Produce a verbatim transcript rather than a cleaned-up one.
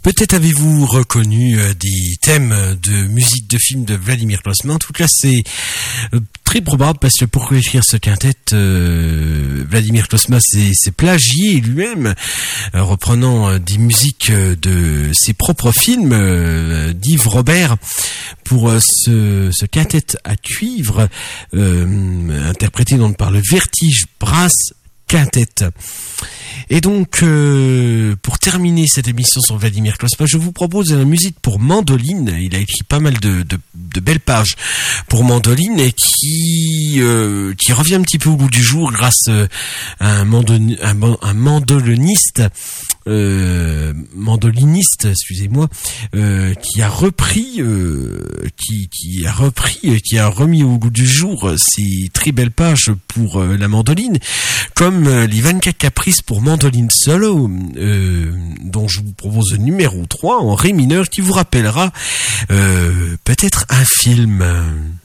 Peut-être avez-vous reconnu euh, des thèmes de musique de film de Vladimir Grossman. En tout cas, c'est euh, très probable parce que pour écrire ce quintet, euh, Vladimir Grossman s'est, s'est plagié lui-même, euh, reprenant euh, des musiques euh, de ses propres films euh, d'Yves Robert pour euh, ce, ce quintet à cuivre, euh, interprété donc par le Vertige Brass Quintet. Et donc, euh, pour terminer cette émission sur Vladimir Grossman, je vous propose de la musique pour mandoline. Il a écrit pas mal de, de, de belles pages pour mandoline et qui euh, qui revient un petit peu au goût du jour grâce à un, mandon, un, un mandoliniste, euh, mandoliniste, excusez-moi, euh, qui a repris, euh, qui qui a repris, qui a remis au goût du jour ces très belles pages pour euh, la mandoline, comme euh, les vingt-quatre caprices pour mandoline solo, euh, dont je vous propose le numéro trois en ré mineur qui vous rappellera euh, peut-être un film.